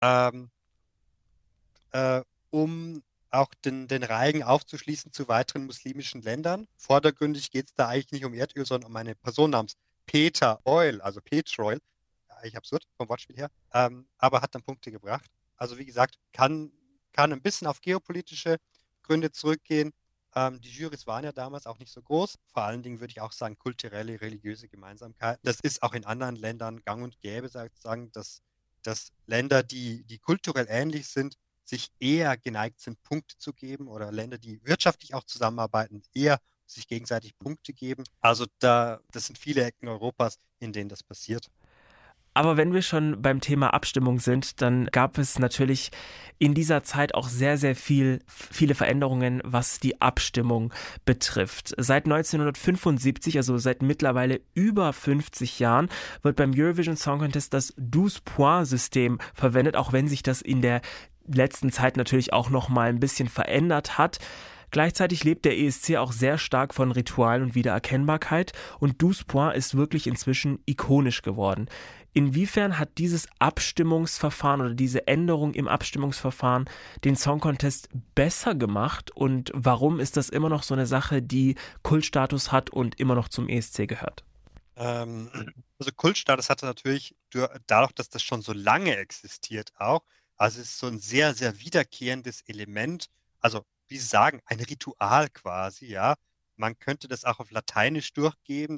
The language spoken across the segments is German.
ähm, äh, um auch den Reigen aufzuschließen zu weiteren muslimischen Ländern. Vordergründig geht es da eigentlich nicht um Erdöl, sondern um eine Person namens Peter Oil, also Petroil. Ja, eigentlich absurd vom Wortspiel her, aber hat dann Punkte gebracht. Also wie gesagt, kann ein bisschen auf geopolitische Gründe zurückgehen. Die Jurys waren ja damals auch nicht so groß. Vor allen Dingen würde ich auch sagen, kulturelle, religiöse Gemeinsamkeiten. Das ist auch in anderen Ländern gang und gäbe, sagen, dass Länder, die kulturell ähnlich sind, sich eher geneigt sind, Punkte zu geben oder Länder, die wirtschaftlich auch zusammenarbeiten, eher sich gegenseitig Punkte geben. Also das sind viele Ecken Europas, in denen das passiert. Aber wenn wir schon beim Thema Abstimmung sind, dann gab es natürlich in dieser Zeit auch sehr, sehr viele Veränderungen, was die Abstimmung betrifft. Seit 1975, also seit mittlerweile über 50 Jahren, wird beim Eurovision Song Contest das 12-Point-System verwendet, auch wenn sich das in der letzten Zeit natürlich auch noch mal ein bisschen verändert hat. Gleichzeitig lebt der ESC auch sehr stark von Ritualen und Wiedererkennbarkeit und 12 Points ist wirklich inzwischen ikonisch geworden. Inwiefern hat dieses Abstimmungsverfahren oder diese Änderung im Abstimmungsverfahren den Song Contest besser gemacht und warum ist das immer noch so eine Sache, die Kultstatus hat und immer noch zum ESC gehört? Also Kultstatus hatte natürlich dadurch, dass das schon so lange existiert auch. Also es ist so ein sehr, sehr wiederkehrendes Element. Also wie Sie sagen, ein Ritual quasi, ja. Man könnte das auch auf Lateinisch durchgeben.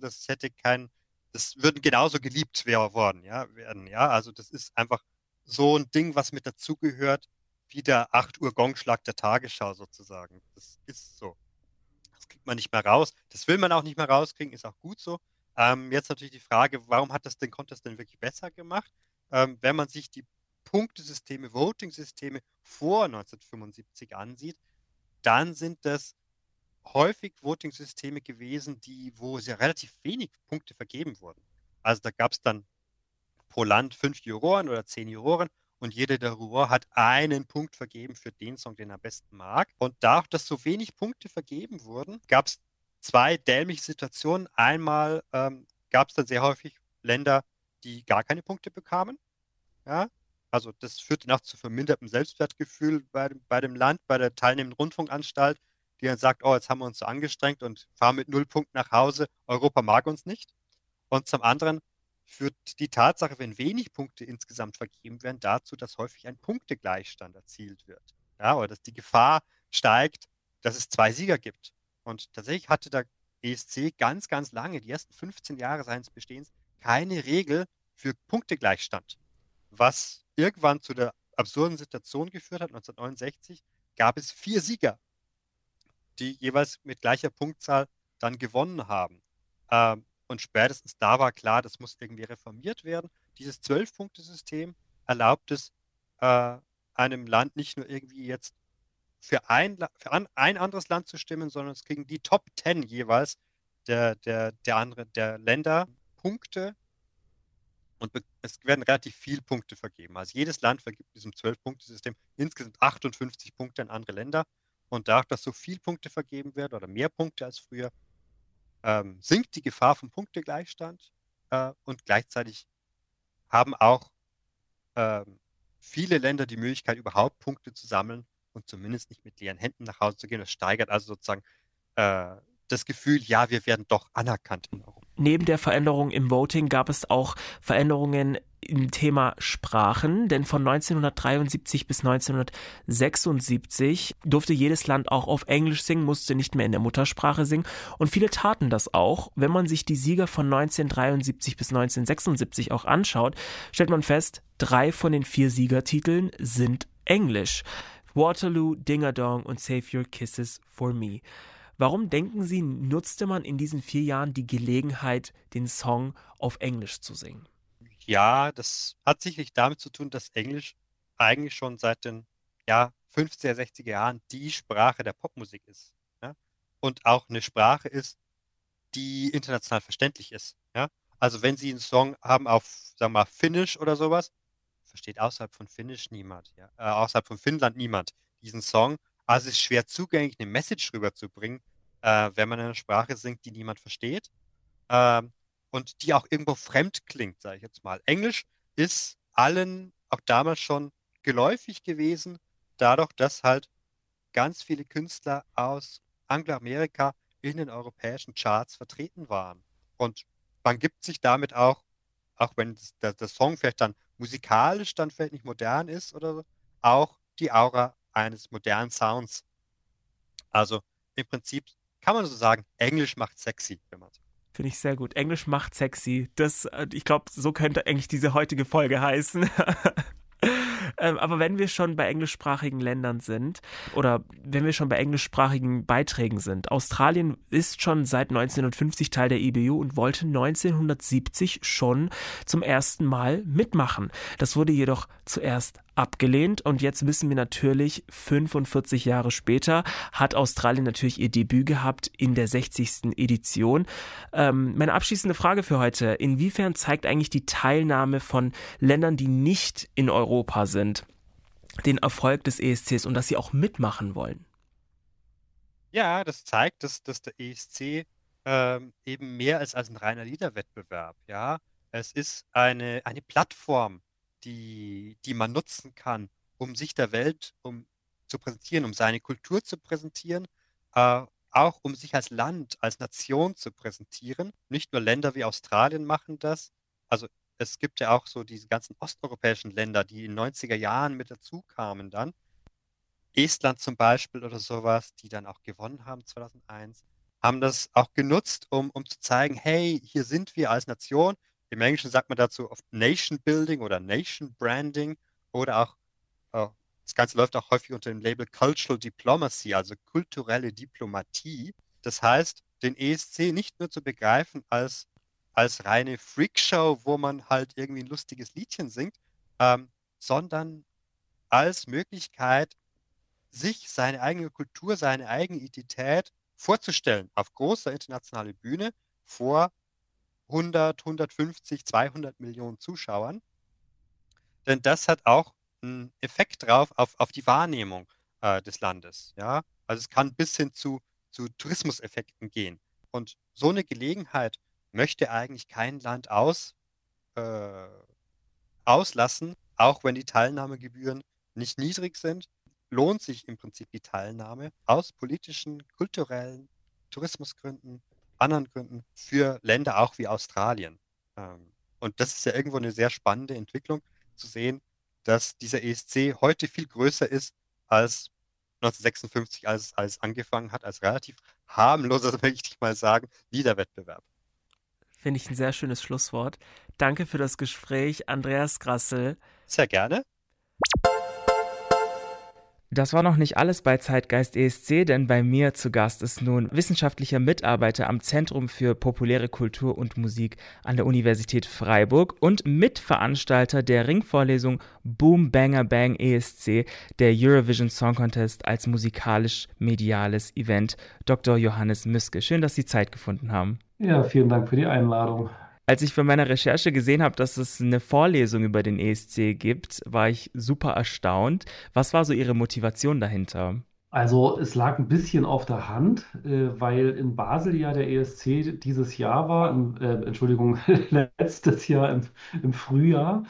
Das würden genauso geliebt worden, ja, werden, ja. Also das ist einfach so ein Ding, was mit dazugehört, wie der 8 Uhr Gongschlag der Tagesschau sozusagen. Das ist so. Das kriegt man nicht mehr raus. Das will man auch nicht mehr rauskriegen, ist auch gut so. Jetzt natürlich die Frage, warum hat das den Contest denn wirklich besser gemacht? Wenn man sich die Punktesysteme, Voting-Systeme vor 1975 ansieht, dann sind das häufig Voting-Systeme gewesen, wo sehr relativ wenig Punkte vergeben wurden. Also da gab es dann pro Land 5 Juroren oder 10 Juroren und jeder der Juror hat einen Punkt vergeben für den Song, den er am besten mag. Und dadurch, dass so wenig Punkte vergeben wurden, gab es zwei dämliche Situationen. Einmal gab es dann sehr häufig Länder, die gar keine Punkte bekamen. Ja? Also das führte dann auch zu vermindertem Selbstwertgefühl bei dem Land, bei der teilnehmenden Rundfunkanstalt, die dann sagt, oh, jetzt haben wir uns so angestrengt und fahren mit 0 Punkten nach Hause. Europa mag uns nicht. Und zum anderen führt die Tatsache, wenn wenig Punkte insgesamt vergeben werden, dazu, dass häufig ein Punktegleichstand erzielt wird. Ja, oder dass die Gefahr steigt, dass es zwei Sieger gibt. Und tatsächlich hatte der ESC ganz, ganz lange, die ersten 15 Jahre seines Bestehens, keine Regel für Punktegleichstand. Was irgendwann zu der absurden Situation geführt hat, 1969 gab es 4 Sieger, die jeweils mit gleicher Punktzahl dann gewonnen haben. Und spätestens da war klar, das muss irgendwie reformiert werden. Dieses 12-Punkte-System erlaubt es äh, einem Land nicht nur irgendwie jetzt für ein anderes Land zu stimmen, sondern es kriegen die Top 10 jeweils der Länder Punkte und es werden relativ viel Punkte vergeben. Also jedes Land vergibt diesem 12-Punkte-System insgesamt 58 Punkte an andere Länder. Und dadurch, dass so viel Punkte vergeben werden oder mehr Punkte als früher, sinkt die Gefahr vom Punktegleichstand. Und gleichzeitig haben auch ähm, viele Länder die Möglichkeit, überhaupt Punkte zu sammeln und zumindest nicht mit leeren Händen nach Hause zu gehen. Das steigert also sozusagen äh, das Gefühl, ja, wir werden doch anerkannt in Europa. Neben der Veränderung im Voting gab es auch Veränderungen im Thema Sprachen, denn von 1973 bis 1976 durfte jedes Land auch auf Englisch singen, musste nicht mehr in der Muttersprache singen und viele taten das auch. Wenn man sich die Sieger von 1973 bis 1976 auch anschaut, stellt man fest, 3 von den 4 Siegertiteln sind Englisch. Waterloo, Ding a Dong und Save Your Kisses for Me. Warum denken Sie, nutzte man in diesen 4 Jahren die Gelegenheit, den Song auf Englisch zu singen? Ja, das hat sicherlich damit zu tun, dass Englisch eigentlich schon seit den 50er, 60er Jahren die Sprache der Popmusik ist. Ja? Und auch eine Sprache ist, die international verständlich ist. Ja? Also wenn Sie einen Song haben auf, sagen wir mal, Finnisch oder sowas, versteht außerhalb von Finnisch niemand, ja? Außerhalb von Finnland niemand diesen Song. Also es ist schwer zugänglich, eine Message rüberzubringen, wenn man eine Sprache singt, die niemand versteht. Ähm, und die auch irgendwo fremd klingt, sage ich jetzt mal. Englisch ist allen, auch damals schon, geläufig gewesen, dadurch, dass halt ganz viele Künstler aus Angloamerika in den europäischen Charts vertreten waren. Und man gibt sich damit auch wenn der Song vielleicht dann musikalisch dann vielleicht nicht modern ist oder so, auch die Aura eines modernen Sounds. Also im Prinzip kann man so sagen, Englisch macht sexy, wenn man so. Finde ich sehr gut. Englisch macht sexy. Ich glaube, so könnte eigentlich diese heutige Folge heißen. Aber wenn wir schon bei englischsprachigen Ländern sind oder wenn wir schon bei englischsprachigen Beiträgen sind, Australien ist schon seit 1950 Teil der IBU und wollte 1970 schon zum ersten Mal mitmachen. Das wurde jedoch zuerst abgelehnt und jetzt wissen wir natürlich, 45 Jahre später hat Australien natürlich ihr Debüt gehabt in der 60. Edition. Meine abschließende Frage für heute: Inwiefern zeigt eigentlich die Teilnahme von Ländern, die nicht in Europa sind, den Erfolg des ESCs und dass sie auch mitmachen wollen? Ja, das zeigt, dass der ESC eben mehr ist als ein reiner Liederwettbewerb. Ja, es ist eine Plattform, die man nutzen kann, um sich der Welt zu präsentieren, um seine Kultur zu präsentieren, auch um sich als Land, als Nation zu präsentieren. Nicht nur Länder wie Australien machen das. Also es gibt ja auch so diese ganzen osteuropäischen Länder, die in den 90er Jahren mit dazu kamen dann. Estland zum Beispiel oder sowas, die dann auch gewonnen haben 2001, haben das auch genutzt, um zu zeigen, hey, hier sind wir als Nation. Im Englischen sagt man dazu oft Nation Building oder Nation Branding oder auch, das Ganze läuft auch häufig unter dem Label Cultural Diplomacy, also kulturelle Diplomatie. Das heißt, den ESC nicht nur zu begreifen als reine Freakshow, wo man halt irgendwie ein lustiges Liedchen singt, sondern als Möglichkeit, sich seine eigene Kultur, seine eigene Identität vorzustellen auf großer internationaler Bühne vor 100, 150, 200 Millionen Zuschauern. Denn das hat auch einen Effekt drauf auf die Wahrnehmung des Landes. Ja? Also es kann bis hin zu Tourismuseffekten gehen. Und so eine Gelegenheit möchte eigentlich kein Land äh, auslassen, auch wenn die Teilnahmegebühren nicht niedrig sind, lohnt sich im Prinzip die Teilnahme aus politischen, kulturellen, Tourismusgründen, anderen Gründen für Länder auch wie Australien. Und das ist ja irgendwo eine sehr spannende Entwicklung zu sehen, dass dieser ESC heute viel größer ist als 1956, als es angefangen hat, als relativ harmloser, möchte ich mal sagen, Liederwettbewerb. Finde ich ein sehr schönes Schlusswort. Danke für das Gespräch, Andreas Grassel. Sehr gerne. Das war noch nicht alles bei Zeitgeist ESC, denn bei mir zu Gast ist nun wissenschaftlicher Mitarbeiter am Zentrum für populäre Kultur und Musik an der Universität Freiburg und Mitveranstalter der Ringvorlesung Boom Banger Bang ESC, der Eurovision Song Contest als musikalisch-mediales Event, Dr. Johannes Müske. Schön, dass Sie Zeit gefunden haben. Ja, vielen Dank für die Einladung. Als ich bei meiner Recherche gesehen habe, dass es eine Vorlesung über den ESC gibt, war ich super erstaunt. Was war so Ihre Motivation dahinter? Also es lag ein bisschen auf der Hand, weil in Basel ja der ESC dieses Jahr war, Entschuldigung, letztes Jahr im Frühjahr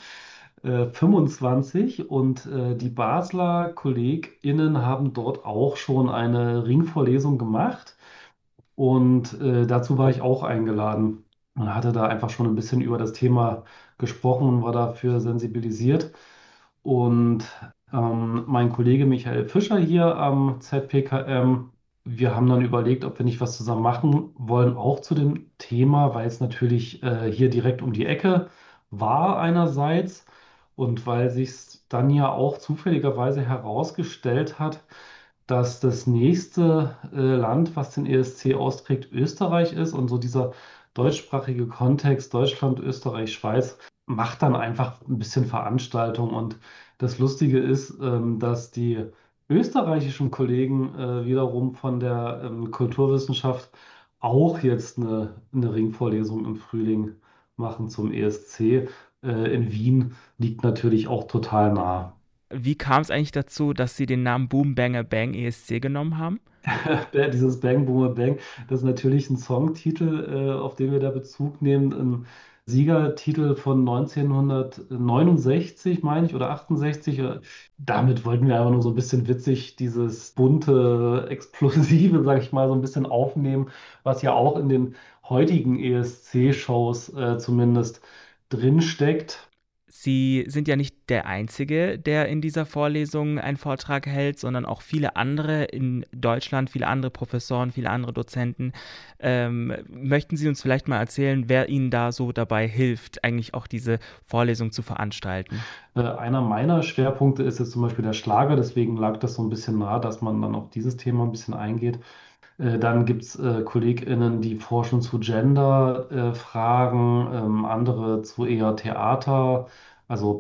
25 und die Basler KollegInnen haben dort auch schon eine Ringvorlesung gemacht und dazu war ich auch eingeladen und hatte da einfach schon ein bisschen über das Thema gesprochen und war dafür sensibilisiert. Und mein Kollege Michael Fischer hier am ZPKM, wir haben dann überlegt, ob wir nicht was zusammen machen wollen, auch zu dem Thema, weil es natürlich hier direkt um die Ecke war einerseits und weil sich dann ja auch zufälligerweise herausgestellt hat, dass das nächste Land, was den ESC austrägt, Österreich ist und so dieser deutschsprachige Kontext Deutschland, Österreich, Schweiz macht dann einfach ein bisschen Veranstaltung. Und das Lustige ist, dass die österreichischen Kollegen wiederum von der Kulturwissenschaft auch jetzt eine Ringvorlesung im Frühling machen zum ESC. In Wien liegt natürlich auch total nah. Wie kam es eigentlich dazu, dass Sie den Namen Boom Banger Bang ESC genommen haben? Dieses Bang Boomer Bang, das ist natürlich ein Songtitel, auf den wir da Bezug nehmen. Siegertitel von 1969, meine ich, oder 68. Damit wollten wir aber nur so ein bisschen witzig dieses bunte, explosive, sag ich mal, so ein bisschen aufnehmen, was ja auch in den heutigen ESC-Shows zumindest drinsteckt. Sie sind ja nicht der Einzige, der in dieser Vorlesung einen Vortrag hält, sondern auch viele andere in Deutschland, viele andere Professoren, viele andere Dozenten. Möchten Sie uns vielleicht mal erzählen, wer Ihnen da so dabei hilft, eigentlich auch diese Vorlesung zu veranstalten? Einer meiner Schwerpunkte ist jetzt zum Beispiel der Schlager, deswegen lag das so ein bisschen nah, dass man dann auf dieses Thema ein bisschen eingeht. Dann gibt es KollegInnen, die forschen zu Gender-Fragen, andere zu eher Theater, also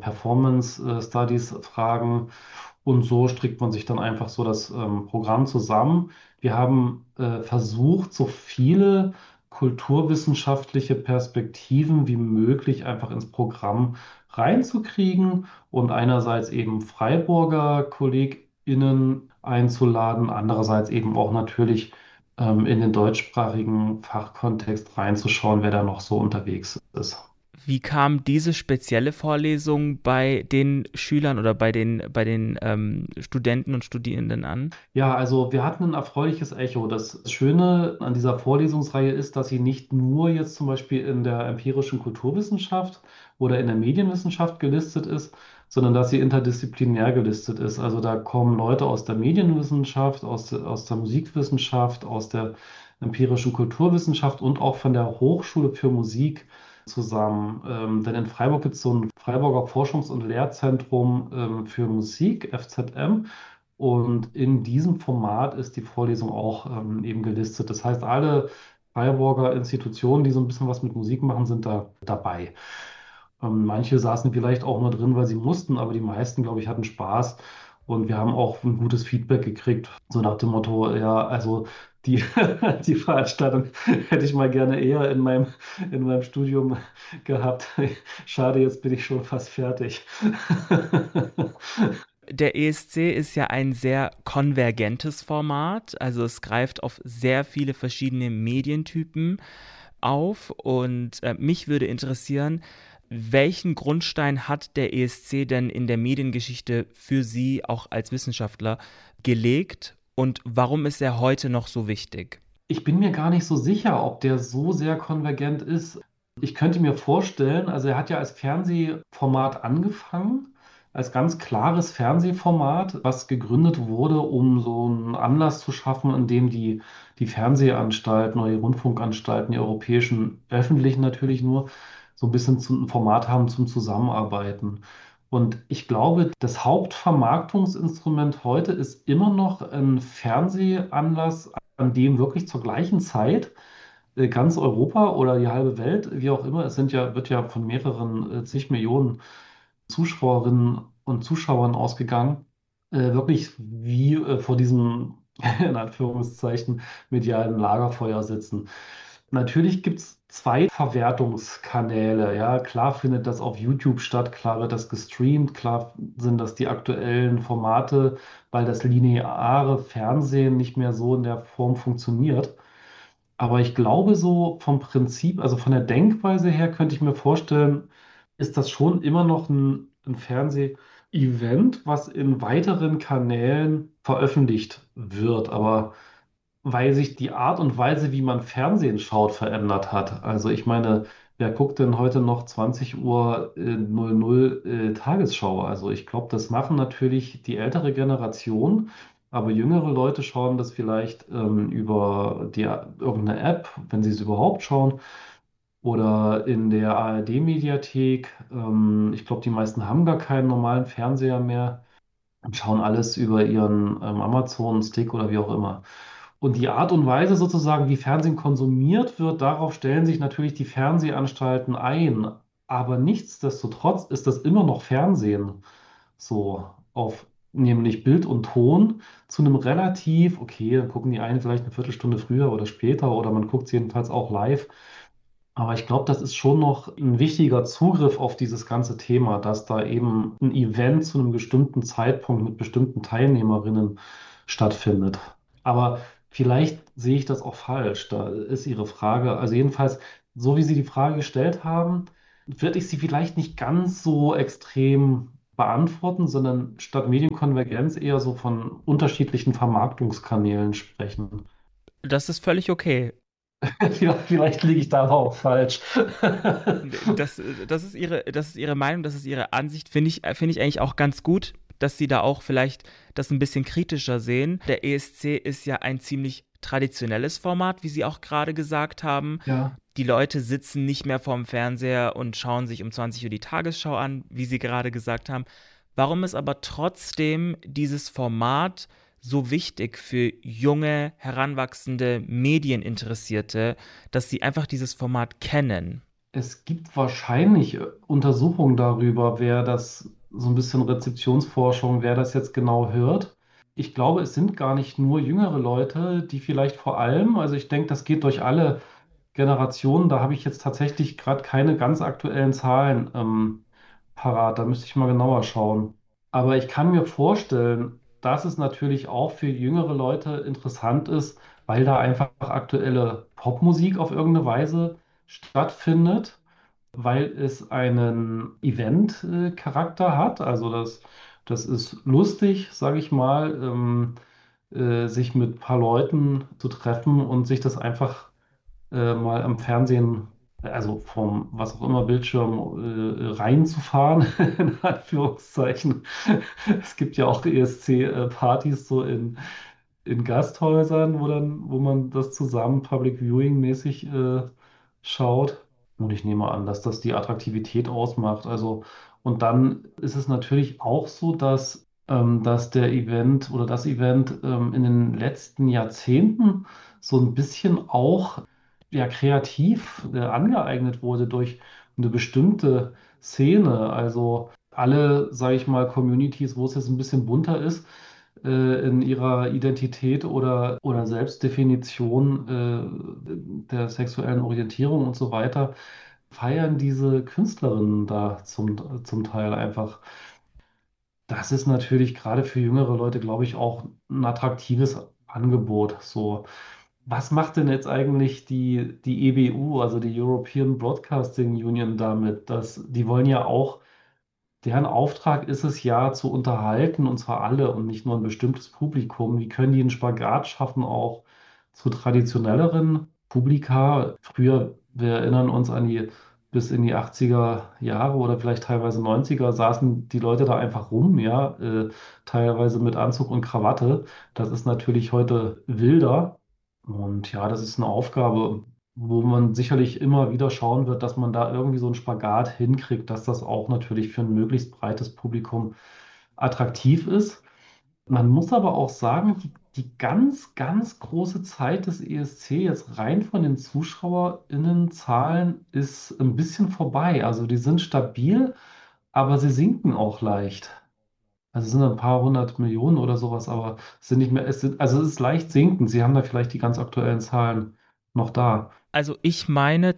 Performance-Studies-Fragen. Und so strickt man sich dann einfach so das Programm zusammen. Wir haben versucht, so viele kulturwissenschaftliche Perspektiven wie möglich einfach ins Programm reinzukriegen und einerseits eben Freiburger KollegInnen einzuladen, andererseits eben auch natürlich in den deutschsprachigen Fachkontext reinzuschauen, wer da noch so unterwegs ist. Wie kam diese spezielle Vorlesung bei den Schülern oder bei den Studenten und Studierenden an? Ja, also wir hatten ein erfreuliches Echo. Das Schöne an dieser Vorlesungsreihe ist, dass sie nicht nur jetzt zum Beispiel in der empirischen Kulturwissenschaft oder in der Medienwissenschaft gelistet ist, sondern dass sie interdisziplinär gelistet ist. Also da kommen Leute aus der Medienwissenschaft, aus der Musikwissenschaft, aus der empirischen Kulturwissenschaft und auch von der Hochschule für Musik zusammen. Denn in Freiburg gibt es so ein Freiburger Forschungs- und Lehrzentrum für Musik, FZM. Und in diesem Format ist die Vorlesung auch eben gelistet. Das heißt, alle Freiburger Institutionen, die so ein bisschen was mit Musik machen, sind da dabei. Manche saßen vielleicht auch nur drin, weil sie mussten, aber die meisten, glaube ich, hatten Spaß. Und wir haben auch ein gutes Feedback gekriegt, so nach dem Motto, ja, also die, die Veranstaltung hätte ich mal gerne eher in meinem Studium gehabt. Schade, jetzt bin ich schon fast fertig. Der ESC ist ja ein sehr konvergentes Format, also es greift auf sehr viele verschiedene Medientypen auf und mich würde interessieren, welchen Grundstein hat der ESC denn in der Mediengeschichte für Sie auch als Wissenschaftler gelegt und warum ist er heute noch so wichtig? Ich bin mir gar nicht so sicher, ob der so sehr konvergent ist. Ich könnte mir vorstellen, also er hat ja als Fernsehformat angefangen, als ganz klares Fernsehformat, was gegründet wurde, um so einen Anlass zu schaffen, in dem die Fernsehanstalten oder die Rundfunkanstalten, die europäischen, öffentlichen natürlich nur, so ein bisschen ein Format haben zum Zusammenarbeiten. Und ich glaube, das Hauptvermarktungsinstrument heute ist immer noch ein Fernsehanlass, an dem wirklich zur gleichen Zeit ganz Europa oder die halbe Welt, wie auch immer, wird ja von mehreren zig Millionen Zuschauerinnen und Zuschauern ausgegangen, wirklich wie vor diesem, in Anführungszeichen, medialen Lagerfeuer sitzen. Natürlich gibt es zwei Verwertungskanäle. Ja, klar findet das auf YouTube statt, klar wird das gestreamt, klar sind das die aktuellen Formate, weil das lineare Fernsehen nicht mehr so in der Form funktioniert. Aber ich glaube, so vom Prinzip, also von der Denkweise her, könnte ich mir vorstellen, ist das schon immer noch ein Fernseh-Event, was in weiteren Kanälen veröffentlicht wird. Aber weil sich die Art und Weise, wie man Fernsehen schaut, verändert hat. Also ich meine, wer guckt denn heute noch 20 Uhr 00 Tagesschau? Also ich glaube, das machen natürlich die ältere Generation, aber jüngere Leute schauen das vielleicht über irgendeine App, wenn sie es überhaupt schauen, oder in der ARD-Mediathek. Ich glaube, die meisten haben gar keinen normalen Fernseher mehr und schauen alles über ihren Amazon-Stick oder wie auch immer. Und die Art und Weise sozusagen, wie Fernsehen konsumiert wird, darauf stellen sich natürlich die Fernsehanstalten ein. Aber nichtsdestotrotz ist das immer noch Fernsehen. So auf nämlich Bild und Ton zu einem relativ, okay, dann gucken die einen vielleicht eine Viertelstunde früher oder später oder man guckt es jedenfalls auch live. Aber ich glaube, das ist schon noch ein wichtiger Zugriff auf dieses ganze Thema, dass da eben ein Event zu einem bestimmten Zeitpunkt mit bestimmten Teilnehmerinnen stattfindet. Aber vielleicht sehe ich das auch falsch. Da ist Ihre Frage, also jedenfalls, so wie Sie die Frage gestellt haben, würde ich sie vielleicht nicht ganz so extrem beantworten, sondern statt Medienkonvergenz eher so von unterschiedlichen Vermarktungskanälen sprechen. Das ist völlig okay. Vielleicht liege ich da aber auch falsch. Das ist ihre Meinung, das ist ihre Ansicht, finde ich eigentlich auch ganz gut, dass sie da auch vielleicht das ein bisschen kritischer sehen. Der ESC ist ja ein ziemlich traditionelles Format, wie Sie auch gerade gesagt haben. Ja. Die Leute sitzen nicht mehr vorm Fernseher und schauen sich um 20 Uhr die Tagesschau an, wie Sie gerade gesagt haben. Warum ist aber trotzdem dieses Format so wichtig für junge, heranwachsende Medieninteressierte, dass sie einfach dieses Format kennen? Es gibt wahrscheinlich Untersuchungen darüber, wer das, so ein bisschen Rezeptionsforschung, wer das jetzt genau hört. Ich glaube, es sind gar nicht nur jüngere Leute, die vielleicht vor allem, also ich denke, das geht durch alle Generationen. Da habe ich jetzt tatsächlich gerade keine ganz aktuellen Zahlen parat. Da müsste ich mal genauer schauen. Aber ich kann mir vorstellen, dass es natürlich auch für jüngere Leute interessant ist, weil da einfach aktuelle Popmusik auf irgendeine Weise stattfindet, weil es einen Event-Charakter hat. Also das ist lustig, sage ich mal, sich mit ein paar Leuten zu treffen und sich das einfach mal am Fernsehen, also vom was auch immer Bildschirm reinzufahren, in Anführungszeichen. Es gibt ja auch ESC-Partys so in Gasthäusern, wo man das zusammen Public Viewing-mäßig schaut. Und ich nehme an, dass das die Attraktivität ausmacht. Also, und dann ist es natürlich auch so, dass der Event oder das Event in den letzten Jahrzehnten so ein bisschen auch ja, kreativ angeeignet wurde durch eine bestimmte Szene. Also alle, sage ich mal, Communities, wo es jetzt ein bisschen bunter ist, in ihrer Identität oder Selbstdefinition der sexuellen Orientierung und so weiter, feiern diese Künstlerinnen da zum Teil einfach. Das ist natürlich gerade für jüngere Leute, glaube ich, auch ein attraktives Angebot. So, was macht denn jetzt eigentlich die EBU, also die European Broadcasting Union, damit? Die wollen ja auch, deren Auftrag ist es ja zu unterhalten, und zwar alle und nicht nur ein bestimmtes Publikum. Wie können die einen Spagat schaffen, auch zu traditionelleren Publika? Früher, wir erinnern uns an die bis in die 80er Jahre oder vielleicht teilweise 90er, saßen die Leute da einfach rum, ja, teilweise mit Anzug und Krawatte. Das ist natürlich heute wilder. Und ja, das ist eine Aufgabe, wo man sicherlich immer wieder schauen wird, dass man da irgendwie so einen Spagat hinkriegt, dass das auch natürlich für ein möglichst breites Publikum attraktiv ist. Man muss aber auch sagen, die ganz, ganz große Zeit des ESC jetzt rein von den ZuschauerInnenzahlen ist ein bisschen vorbei. Also die sind stabil, aber sie sinken auch leicht. Also es sind ein paar hundert Millionen oder sowas, aber es sind nicht mehr, also es ist leicht sinkend. Sie haben da vielleicht die ganz aktuellen Zahlen noch da. Also ich meine,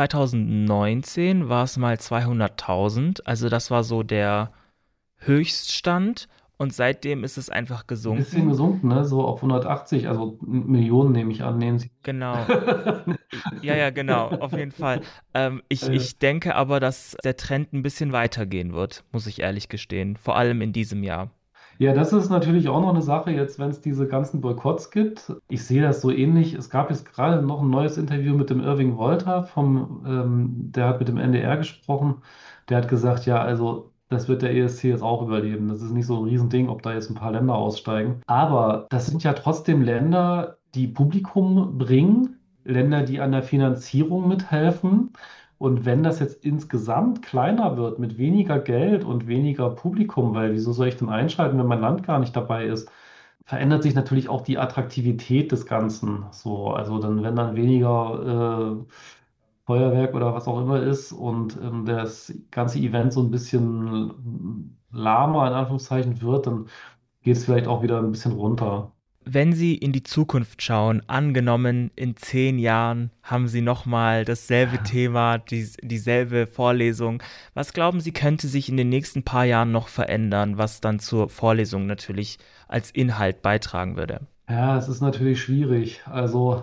2019 war es mal 200.000, also das war so der Höchststand und seitdem ist es einfach Ein bisschen gesunken. gesunken, ne? So auf 180, also Millionen nehme ich an, nehmen Sie. Genau. Ja, ja, genau, auf jeden Fall. Äh, Ich denke aber, dass der Trend ein bisschen weitergehen wird, muss ich ehrlich gestehen, vor allem in diesem Jahr. Ja, das ist natürlich auch noch eine Sache jetzt, wenn es diese ganzen Boykotts gibt. Ich sehe das so ähnlich. Es gab jetzt gerade noch ein neues Interview mit dem Irving Wolter der hat mit dem NDR gesprochen. Der hat gesagt, ja, also das wird der ESC jetzt auch überleben. Das ist nicht so ein Riesending, ob da jetzt ein paar Länder aussteigen. Aber das sind ja trotzdem Länder, die Publikum bringen, Länder, die an der Finanzierung mithelfen. Und wenn das jetzt insgesamt kleiner wird mit weniger Geld und weniger Publikum, weil wieso soll ich denn einschalten, wenn mein Land gar nicht dabei ist, verändert sich natürlich auch die Attraktivität des Ganzen. So, also dann, wenn dann weniger Feuerwerk oder was auch immer ist und das ganze Event so ein bisschen lahmer in Anführungszeichen wird, dann geht es vielleicht auch wieder ein bisschen runter. Wenn Sie in die Zukunft schauen, angenommen in 10 Jahren haben Sie nochmal dasselbe Thema, dieselbe Vorlesung, was glauben Sie, könnte sich in den nächsten paar Jahren noch verändern, was dann zur Vorlesung natürlich als Inhalt beitragen würde? Ja, es ist natürlich schwierig. Also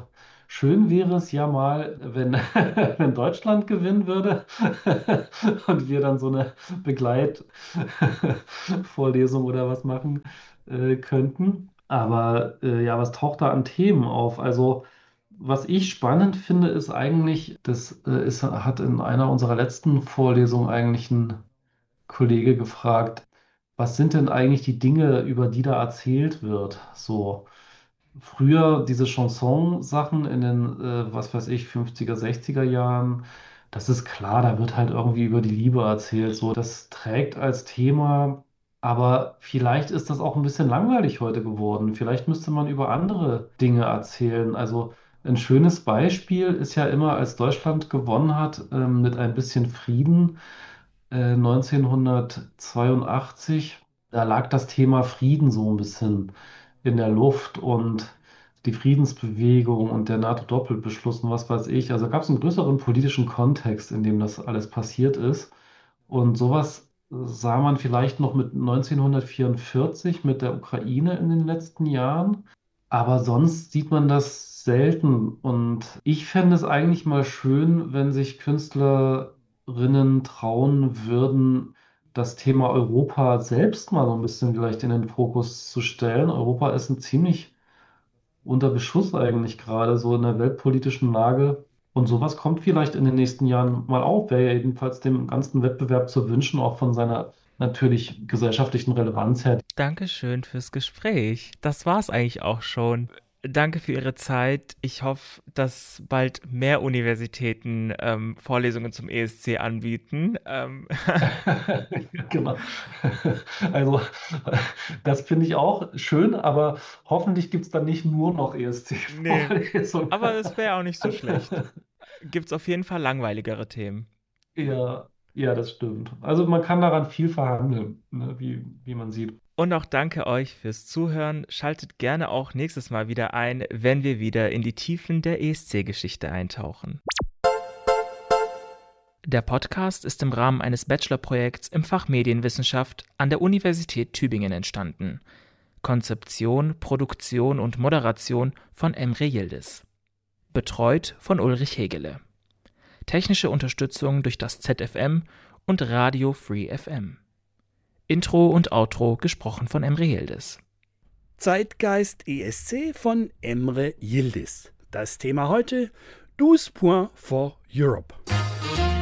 schön wäre es ja mal, wenn, wenn Deutschland gewinnen würde und wir dann so eine Begleitvorlesung oder was machen könnten. Aber ja, was taucht da an Themen auf? Also, was ich spannend finde, ist eigentlich, hat in einer unserer letzten Vorlesungen eigentlich ein Kollege gefragt, was sind denn eigentlich die Dinge, über die da erzählt wird? So früher diese Chanson-Sachen in den, was weiß ich, 50er, 60er Jahren, das ist klar, da wird halt irgendwie über die Liebe erzählt. So, das trägt als Thema, aber vielleicht ist das auch ein bisschen langweilig heute geworden. Vielleicht müsste man über andere Dinge erzählen. Also ein schönes Beispiel ist ja immer, als Deutschland gewonnen hat, mit ein bisschen Frieden. 1982, da lag das Thema Frieden so ein bisschen in der Luft und die Friedensbewegung und der NATO-Doppelbeschluss und was weiß ich. Also gab es einen größeren politischen Kontext, in dem das alles passiert ist. Und sowas sah man vielleicht noch mit 1944 mit der Ukraine in den letzten Jahren. Aber sonst sieht man das selten. Und ich fände es eigentlich mal schön, wenn sich Künstlerinnen trauen würden, das Thema Europa selbst mal so ein bisschen vielleicht in den Fokus zu stellen. Europa ist ein ziemlich unter Beschuss eigentlich gerade so in der weltpolitischen Lage. Und sowas kommt vielleicht in den nächsten Jahren mal auf. Wäre ja jedenfalls dem ganzen Wettbewerb zu wünschen, auch von seiner natürlich gesellschaftlichen Relevanz her. Dankeschön fürs Gespräch. Das war's eigentlich auch schon. Danke für Ihre Zeit. Ich hoffe, dass bald mehr Universitäten Vorlesungen zum ESC anbieten. Genau. Also, das finde ich auch schön, aber hoffentlich gibt es dann nicht nur noch Nee, ESC-Vorlesungen. aber es wäre auch nicht so schlecht. Gibt's auf jeden Fall langweiligere Themen. Ja, ja, das stimmt. Also man kann daran viel verhandeln, ne, wie man sieht. Und auch danke euch fürs Zuhören. Schaltet gerne auch nächstes Mal wieder ein, wenn wir wieder in die Tiefen der ESC-Geschichte eintauchen. Der Podcast ist im Rahmen eines Bachelorprojekts im Fach Medienwissenschaft an der Universität Tübingen entstanden. Konzeption, Produktion und Moderation von Emre Yildiz. Betreut von Ulrich Hegele. Technische Unterstützung durch das ZFM und Radio Free FM. Intro und Outro gesprochen von Emre Yildiz. Zeitgeist ESC von Emre Yildiz. Das Thema heute: 12 Points for Europe.